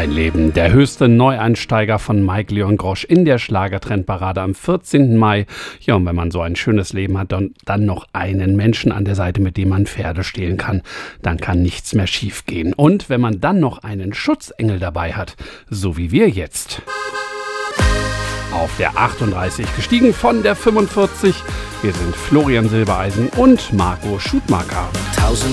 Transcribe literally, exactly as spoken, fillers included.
Mein Leben, der höchste Neueinsteiger von Mike Leon Grosch in der Schlagertrendparade am vierzehnten Mai. Ja, und wenn man so ein schönes Leben hat, dann, dann noch einen Menschen an der Seite, mit dem man Pferde stehlen kann, dann kann nichts mehr schief gehen. Und wenn man dann noch einen Schutzengel dabei hat, so wie wir jetzt. Auf der achtunddreißig, gestiegen von der fünfundvierzig. Wir sind Florian Silbereisen und Marco Schutmacher.